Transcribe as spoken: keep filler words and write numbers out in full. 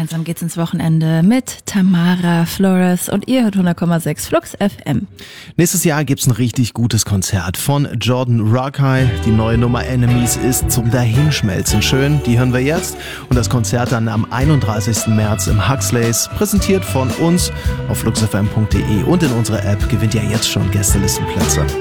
Gemeinsam geht's ins Wochenende mit Tamara Flores und ihr hört hundert Komma sechs Flux F M. Nächstes Jahr gibt's ein richtig gutes Konzert von Jordan Rakei. Die neue Nummer Enemies ist zum Dahinschmelzen schön. Die hören wir jetzt. Und das Konzert dann am einunddreißigsten März im Huxleys, präsentiert von uns auf flux f m punkt d e und in unserer App, gewinnt ihr jetzt schon Gästelistenplätze.